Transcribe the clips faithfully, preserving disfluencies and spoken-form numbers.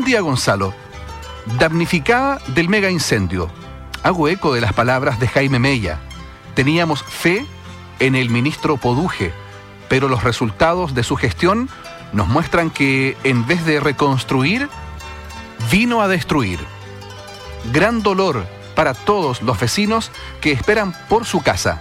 día, Gonzalo. Damnificada del mega incendio. Hago eco de las palabras de Jaime Mella. Teníamos fe en el ministro Poduje, pero los resultados de su gestión nos muestran que en vez de reconstruir, vino a destruir. Gran dolor para todos los vecinos que esperan por su casa.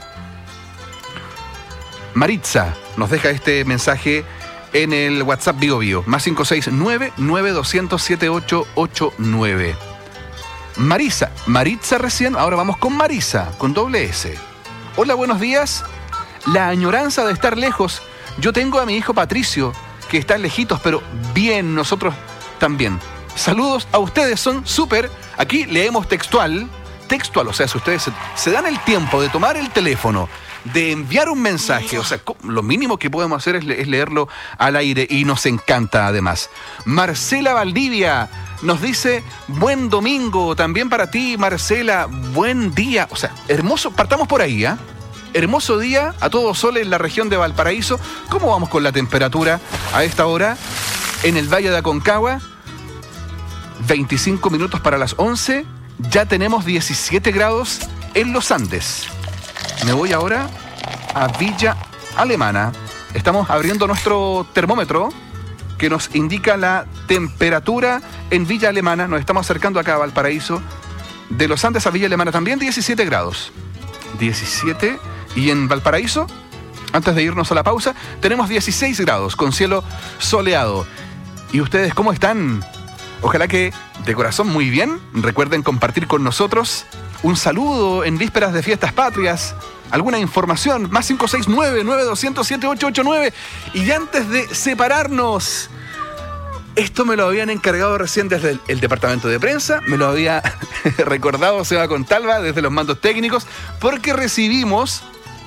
Maritza nos deja este mensaje en el WhatsApp Bio Bio, más cinco seis nueve, nueve dos cero cero, siete ocho ocho nueve. Marisa, Maritza recién, ahora vamos con Marisa, con doble S. Hola, buenos días. La añoranza de estar lejos. Yo tengo a mi hijo Patricio, que está lejitos, pero bien, nosotros también. Saludos a ustedes, son súper. Aquí leemos textual, textual, o sea, si ustedes se, se dan el tiempo de tomar el teléfono, de enviar un mensaje, o sea, lo mínimo que podemos hacer es, le, es leerlo al aire y nos encanta además. Marcela Valdivia nos dice, buen domingo, también para ti, Marcela, buen día. O sea, hermoso, partamos por ahí, ¿ah? ¿eh? Hermoso día, a todo sol en la región de Valparaíso. ¿Cómo vamos con la temperatura a esta hora en el Valle de Aconcagua? veinticinco minutos para las once, ya tenemos diecisiete grados en los Andes. Me voy ahora a Villa Alemana. Estamos abriendo nuestro termómetro que nos indica la temperatura en Villa Alemana. Nos estamos acercando acá a Valparaíso. De los Andes a Villa Alemana también diecisiete grados. diecisiete. Y en Valparaíso, antes de irnos a la pausa, tenemos dieciséis grados con cielo soleado. ¿Y ustedes cómo están? Ojalá que de corazón muy bien. Recuerden compartir con nosotros un saludo en vísperas de fiestas patrias. Alguna información, más cinco seis nueve, nueve dos cero cero, siete ocho ocho nueve. Y antes de separarnos, esto me lo habían encargado recién desde el, el departamento de prensa, me lo había recordado Seba Contalva desde los mandos técnicos, porque recibimos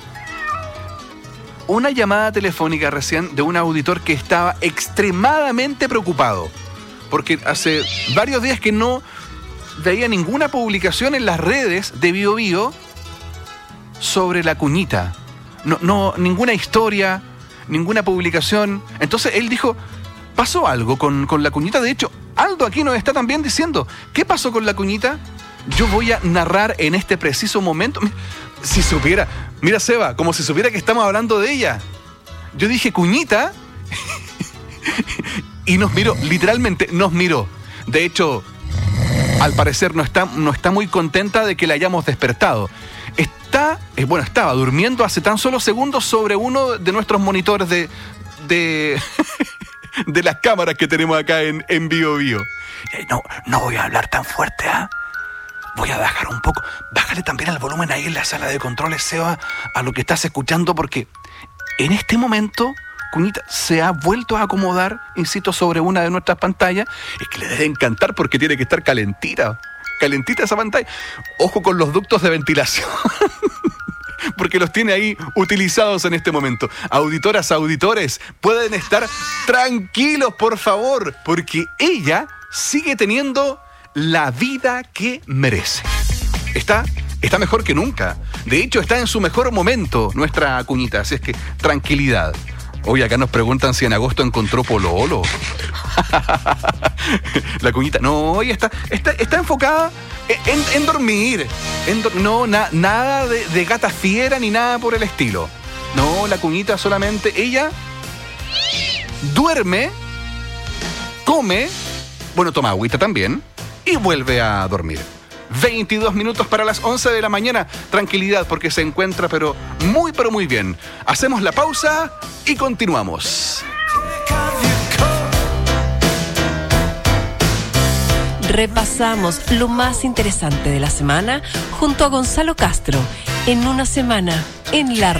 una llamada telefónica recién de un auditor que estaba extremadamente preocupado, porque hace varios días que no veía ninguna publicación en las redes de Bio Bio sobre la cuñita. No, no, ninguna historia, ninguna publicación. Entonces él dijo, pasó algo con, con la cuñita. De hecho, Aldo aquí nos está también diciendo, ¿qué pasó con la cuñita? Yo voy a narrar en este preciso momento. Si supiera, mira Seba, como si supiera que estamos hablando de ella. Yo dije cuñita y nos miró, literalmente nos miró. De hecho, al parecer no está, no está muy contenta de que la hayamos despertado. Está, eh, bueno, estaba durmiendo hace tan solo segundos sobre uno de nuestros monitores de, de, de las cámaras que tenemos acá en, en Bio Bio. Eh, no, no voy a hablar tan fuerte, ¿ah? ¿eh? Voy a bajar un poco. Bájale también el volumen ahí en la sala de controles, Seba, a lo que estás escuchando, porque en este momento Cuñita se ha vuelto a acomodar, insisto, sobre una de nuestras pantallas. Es que le debe encantar porque tiene que estar calentita. Calentita esa pantalla. Ojo con los ductos de ventilación. Porque los tiene ahí utilizados en este momento. Auditoras, auditores, pueden estar tranquilos, por favor, porque ella sigue teniendo la vida que merece. Está, está mejor que nunca. De hecho, está en su mejor momento nuestra Cuñita. Así es que, tranquilidad. Hoy acá nos preguntan si en agosto encontró pololo. La Cuñita, no, hoy está, está, está enfocada en, en dormir. En do, no, na, nada de, de gata fiera ni nada por el estilo. No, la Cuñita solamente, ella duerme, come, bueno, toma agüita también y vuelve a dormir. veintidós minutos para las once de la mañana. Tranquilidad porque se encuentra pero muy pero muy bien. Hacemos la pausa y continuamos. Repasamos lo más interesante de la semana junto a Gonzalo Castro en Una Semana en la